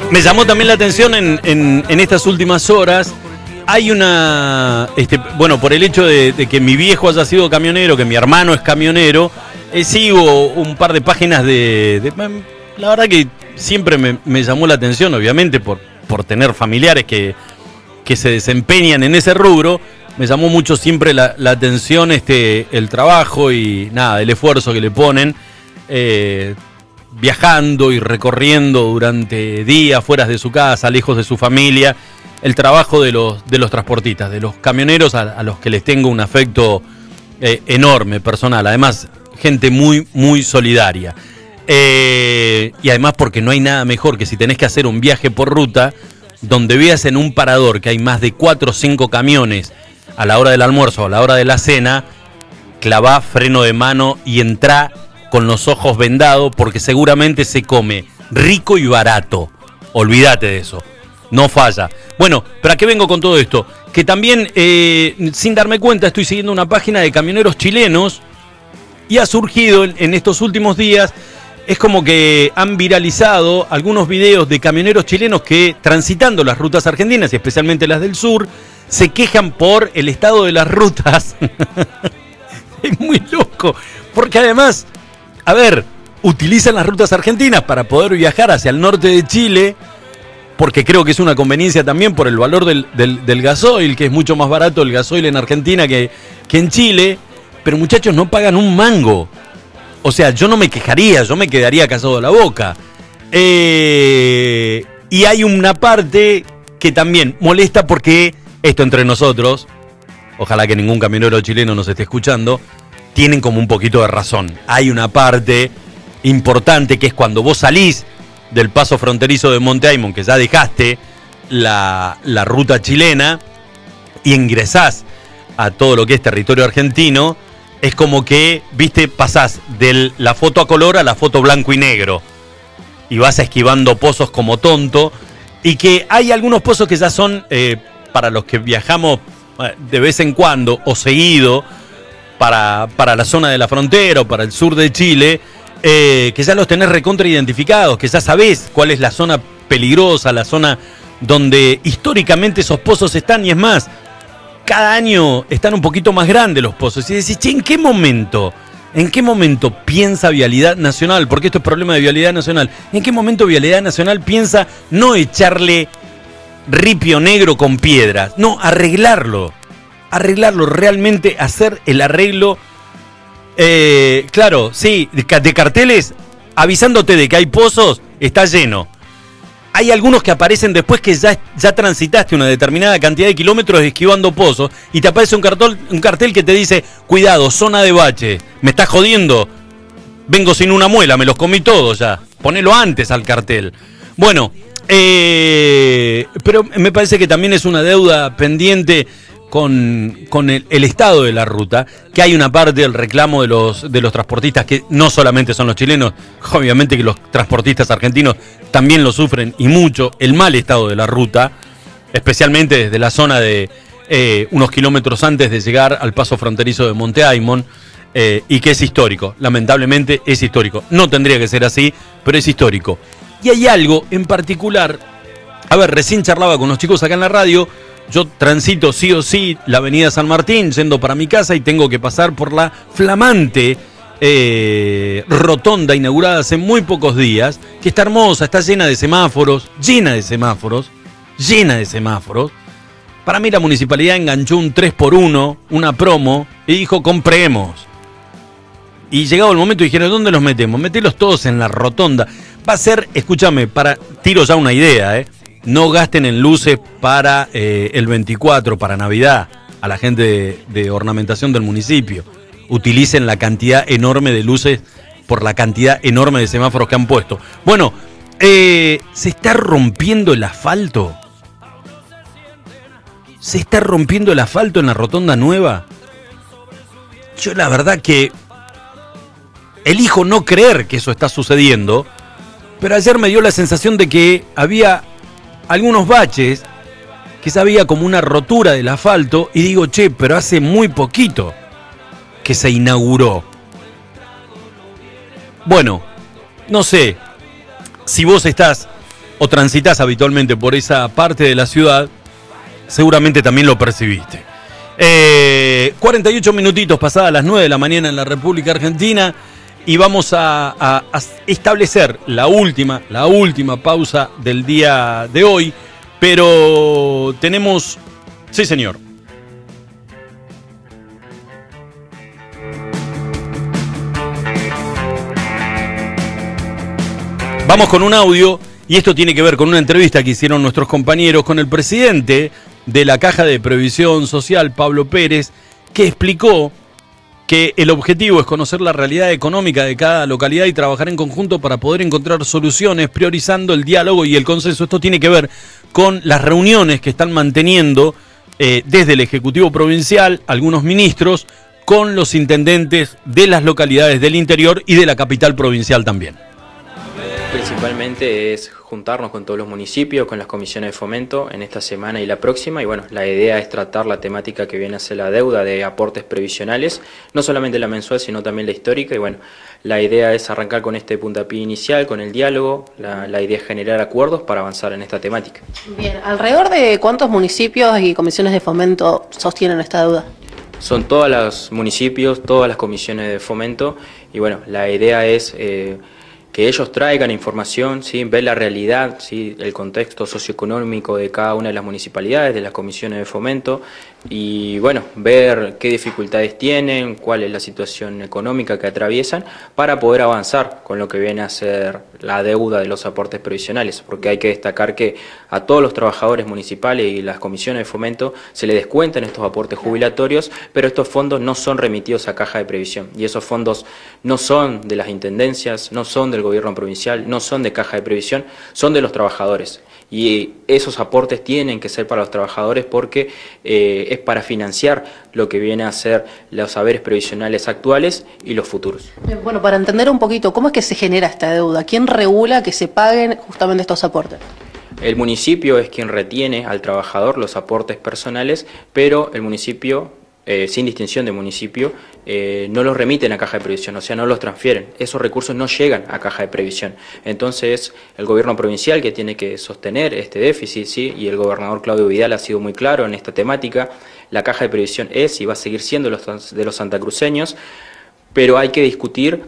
Me llamó también la atención en estas últimas horas. Hay una... bueno, por el hecho de que mi viejo haya sido camionero, que mi hermano es camionero, sigo un par de páginas la verdad que siempre me llamó la atención, obviamente, por tener familiares que se desempeñan en ese rubro. Me llamó mucho siempre la atención el trabajo y nada, el esfuerzo que le ponen viajando y recorriendo durante días fuera de su casa, lejos de su familia. El trabajo de los transportistas, de los camioneros a los que les tengo un afecto enorme, personal. Además, gente muy, muy solidaria. Y además porque no hay nada mejor que si tenés que hacer un viaje por ruta, donde veas en un parador que hay más de 4 o 5 camiones a la hora del almuerzo o a la hora de la cena, clavá freno de mano y entrá con los ojos vendados, porque seguramente se come rico y barato. Olvídate de eso. No falla. Bueno, ¿pero a qué vengo con todo esto? Que también, sin darme cuenta, estoy siguiendo una página de camioneros chilenos y ha surgido en estos últimos días, es como que han viralizado algunos videos de camioneros chilenos que, transitando las rutas argentinas y especialmente las del sur, se quejan por el estado de las rutas. Es muy loco, porque además, a ver, utilizan las rutas argentinas para poder viajar hacia el norte de Chile, porque creo que es una conveniencia también por el valor del gasoil, que es mucho más barato el gasoil en Argentina que en Chile, pero muchachos, no pagan un mango. O sea, yo no me quejaría, yo me quedaría callado la boca. Y hay una parte que también molesta porque, esto entre nosotros, ojalá que ningún camionero chileno nos esté escuchando, tienen como un poquito de razón. Hay una parte importante que es cuando vos salís del paso fronterizo de Monte Aymon, que ya dejaste la ruta chilena y ingresás a todo lo que es territorio argentino, es como que, viste, pasás de la foto a color a la foto blanco y negro y vas esquivando pozos como tonto, y que hay algunos pozos que ya son para los que viajamos de vez en cuando o seguido para la zona de la frontera o para el sur de Chile, que ya los tenés recontra identificados, que ya sabés cuál es la zona peligrosa, la zona donde históricamente esos pozos están, y es más, cada año están un poquito más grandes los pozos. Y decís, che, ¿en qué momento piensa Vialidad Nacional? Porque esto es problema de Vialidad Nacional. ¿En qué momento Vialidad Nacional piensa no echarle ripio negro con piedras? No, arreglarlo, realmente hacer el arreglo. Claro, sí, de carteles avisándote de que hay pozos, está lleno. Hay algunos que aparecen después que ya transitaste una determinada cantidad de kilómetros esquivando pozos y te aparece un cartel que te dice, cuidado, zona de bache, me estás jodiendo, vengo sin una muela, me los comí todos ya. Ponelo antes al cartel. Bueno, pero me parece que también es una deuda pendiente con el estado de la ruta, que hay una parte del reclamo de los transportistas, que no solamente son los chilenos, obviamente que los transportistas argentinos también lo sufren, y mucho, el mal estado de la ruta, especialmente desde la zona de unos kilómetros antes de llegar al paso fronterizo de Monte Aymon, y que es histórico, lamentablemente es histórico. No tendría que ser así, pero es histórico. Y hay algo en particular, a ver, recién charlaba con los chicos acá en la radio. Yo transito sí o sí la avenida San Martín yendo para mi casa y tengo que pasar por la flamante rotonda inaugurada hace muy pocos días, que está hermosa, está llena de semáforos. Para mí la municipalidad enganchó un 3x1, una promo, y dijo, compremos. Y llegado el momento dijeron, ¿dónde los metemos? Metelos todos en la rotonda. Va a ser, escúchame, tiro ya una idea, no gasten en luces para el 24, para Navidad, a la gente de ornamentación del municipio. Utilicen la cantidad enorme de luces por la cantidad enorme de semáforos que han puesto. Bueno, se está rompiendo el asfalto. Se está rompiendo el asfalto en la rotonda nueva. Yo la verdad que elijo no creer que eso está sucediendo, pero ayer me dio la sensación de que había algunos baches, que ya había como una rotura del asfalto, y digo, che, pero hace muy poquito que se inauguró. Bueno, no sé si vos estás o transitas habitualmente por esa parte de la ciudad, seguramente también lo percibiste. 48 minutitos pasadas las 9 de la mañana en la República Argentina y vamos a establecer la última pausa del día de hoy, pero tenemos... Sí, señor. Vamos con un audio, y esto tiene que ver con una entrevista que hicieron nuestros compañeros con el presidente de la Caja de Previsión Social, Pablo Pérez, que explicó que el objetivo es conocer la realidad económica de cada localidad y trabajar en conjunto para poder encontrar soluciones, priorizando el diálogo y el consenso. Esto tiene que ver con las reuniones que están manteniendo desde el Ejecutivo Provincial, algunos ministros, con los intendentes de las localidades del interior y de la capital provincial también. Principalmente es juntarnos con todos los municipios, con las comisiones de fomento en esta semana y la próxima, y bueno, la idea es tratar la temática que viene a ser la deuda de aportes previsionales, no solamente la mensual sino también la histórica, y bueno, la idea es arrancar con este puntapié inicial, con el diálogo, la idea es generar acuerdos para avanzar en esta temática. Bien, ¿alrededor de cuántos municipios y comisiones de fomento sostienen esta deuda? Son todos los municipios, todas las comisiones de fomento, y bueno, la idea es... que ellos traigan información, ¿sí? Ver la realidad, ¿sí? El contexto socioeconómico de cada una de las municipalidades, de las comisiones de fomento, y bueno, ver qué dificultades tienen, cuál es la situación económica que atraviesan, para poder avanzar con lo que viene a ser la deuda de los aportes previsionales, porque hay que destacar que a todos los trabajadores municipales y las comisiones de fomento se les descuentan estos aportes jubilatorios, pero estos fondos no son remitidos a Caja de Previsión, y esos fondos no son de las intendencias, no son del gobierno provincial, no son de Caja de Previsión, son de los trabajadores. Y esos aportes tienen que ser para los trabajadores porque es para financiar lo que viene a ser los saberes previsionales actuales y los futuros. Bueno, para entender un poquito, ¿cómo es que se genera esta deuda? ¿Quién regula que se paguen justamente estos aportes? El municipio es quien retiene al trabajador los aportes personales, pero el municipio... sin distinción de municipio, no los remiten a Caja de Previsión, o sea, no los transfieren. Esos recursos no llegan a Caja de Previsión. Entonces, el gobierno provincial que tiene que sostener este déficit, ¿sí? Y el gobernador Claudio Vidal ha sido muy claro en esta temática. La Caja de Previsión es y va a seguir siendo de los santacruceños, pero hay que discutir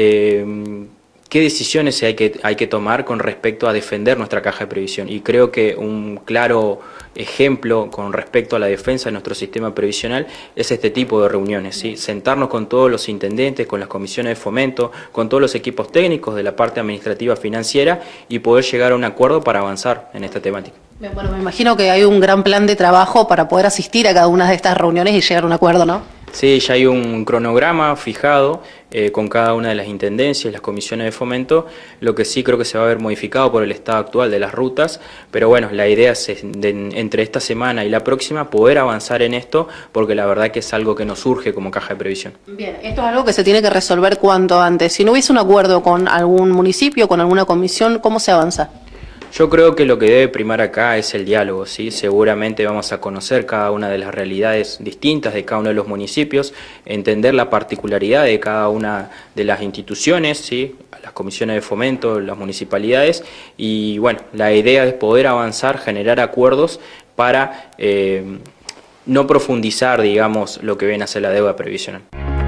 qué decisiones hay que tomar con respecto a defender nuestra Caja de Previsión. Y creo que un claro ejemplo con respecto a la defensa de nuestro sistema previsional es este tipo de reuniones, ¿sí? Sentarnos con todos los intendentes, con las comisiones de fomento, con todos los equipos técnicos de la parte administrativa financiera y poder llegar a un acuerdo para avanzar en esta temática. Bien, bueno, me imagino que hay un gran plan de trabajo para poder asistir a cada una de estas reuniones y llegar a un acuerdo, ¿no? Sí, ya hay un cronograma fijado con cada una de las intendencias, las comisiones de fomento, lo que sí creo que se va a ver modificado por el estado actual de las rutas, pero bueno, la idea es entre esta semana y la próxima poder avanzar en esto, porque la verdad que es algo que nos surge como Caja de Previsión. Bien, esto es algo que se tiene que resolver cuanto antes. Si no hubiese un acuerdo con algún municipio, con alguna comisión, ¿cómo se avanza? Yo creo que lo que debe primar acá es el diálogo, ¿sí? Seguramente vamos a conocer cada una de las realidades distintas de cada uno de los municipios, entender la particularidad de cada una de las instituciones, ¿sí? Las comisiones de fomento, las municipalidades, y bueno, la idea es poder avanzar, generar acuerdos para no profundizar, digamos, lo que viene a ser la deuda previsional.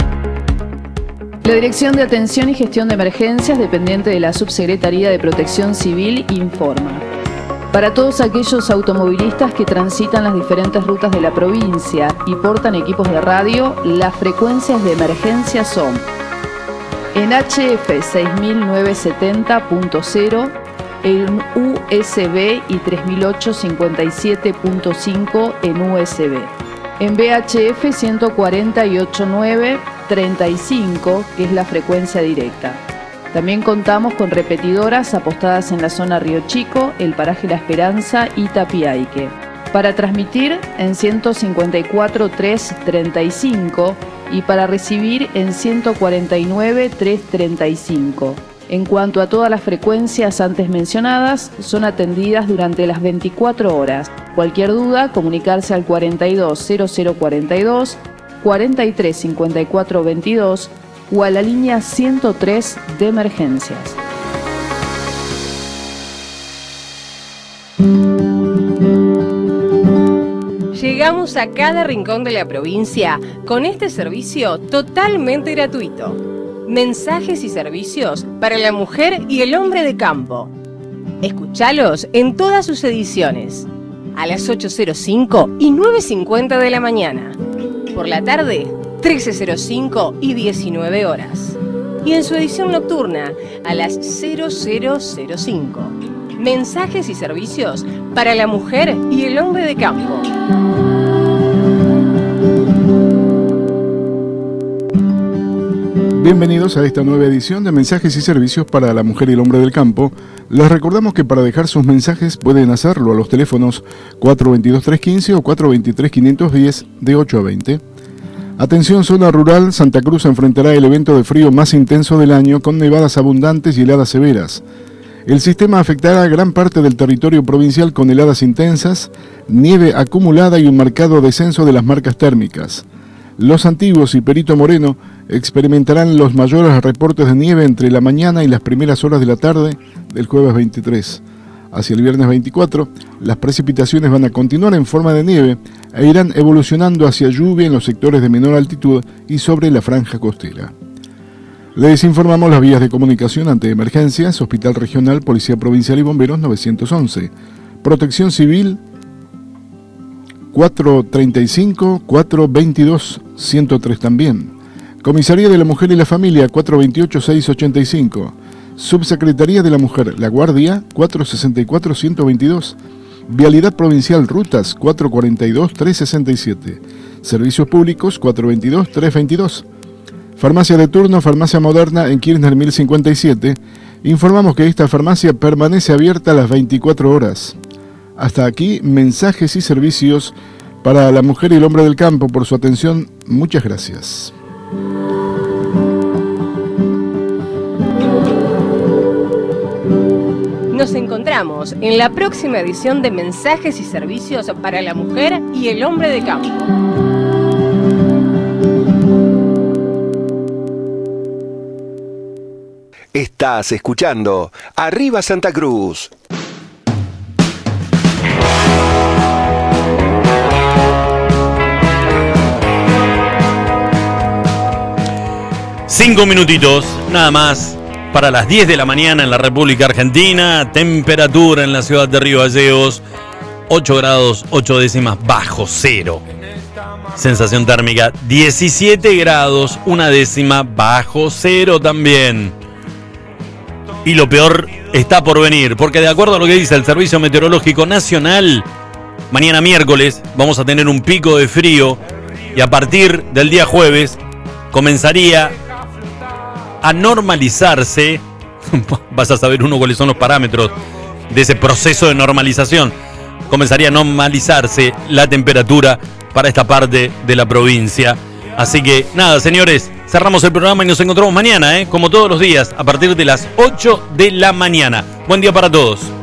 La Dirección de Atención y Gestión de Emergencias, dependiente de la Subsecretaría de Protección Civil, informa. Para todos aquellos automovilistas que transitan las diferentes rutas de la provincia y portan equipos de radio, las frecuencias de emergencia son en HF 6970.0, en USB y 3008-57.5 en USB. En VHF 148.935, que es la frecuencia directa. También contamos con repetidoras apostadas en la zona Río Chico, el paraje La Esperanza y Tapiaique. Para transmitir en 154.335 y para recibir en 149.335. En cuanto a todas las frecuencias antes mencionadas, son atendidas durante las 24 horas. Cualquier duda, comunicarse al 420042, 435422 o a la línea 103 de emergencias. Llegamos a cada rincón de la provincia con este servicio totalmente gratuito. Mensajes y servicios para la mujer y el hombre de campo. Escuchalos en todas sus ediciones, a las 8:05 y 9:50 de la mañana. Por la tarde, 13:05 y 19 horas. Y en su edición nocturna, a las 00:05. Mensajes y servicios para la mujer y el hombre de campo. Bienvenidos a esta nueva edición de Mensajes y Servicios para la Mujer y el Hombre del Campo. Les recordamos que para dejar sus mensajes pueden hacerlo a los teléfonos 422-315 o 423-510 de 8 a 20. Atención zona rural, Santa Cruz enfrentará el evento de frío más intenso del año con nevadas abundantes y heladas severas. El sistema afectará a gran parte del territorio provincial con heladas intensas, nieve acumulada y un marcado descenso de las marcas térmicas. Los Antiguos y Perito Moreno experimentarán los mayores reportes de nieve entre la mañana y las primeras horas de la tarde del jueves 23. Hacia el viernes 24, las precipitaciones van a continuar en forma de nieve e irán evolucionando hacia lluvia en los sectores de menor altitud y sobre la franja costera. Les informamos las vías de comunicación ante emergencias: Hospital Regional, Policía Provincial y Bomberos 911, Protección Civil 435 422 103 también, Comisaría de la Mujer y la Familia 428 685, Subsecretaría de la Mujer, La Guardia 464 122, Vialidad Provincial Rutas 442 367, Servicios Públicos 422 322. Farmacia de turno, Farmacia Moderna en Kirchner 1057. Informamos que esta farmacia permanece abierta a las 24 horas. Hasta aquí, mensajes y servicios para la mujer y el hombre del campo. Por su atención, muchas gracias. Nos encontramos en la próxima edición de Mensajes y Servicios para la Mujer y el Hombre de Campo. Estás escuchando Arriba Santa Cruz. Cinco minutitos, nada más, para las 10 de la mañana en la República Argentina. Temperatura en la ciudad de Río Gallegos, 8 grados 8 décimas bajo cero. Sensación térmica 17 grados 1 décima bajo cero también. Y lo peor está por venir, porque de acuerdo a lo que dice el Servicio Meteorológico Nacional, mañana miércoles vamos a tener un pico de frío y a partir del día jueves comenzaría a normalizarse. Vas a saber uno cuáles son los parámetros de ese proceso de normalización. Comenzaría a normalizarse la temperatura para esta parte de la provincia. Así que nada, señores, cerramos el programa y nos encontramos mañana, como todos los días, a partir de las 8 de la mañana. Buen día para todos.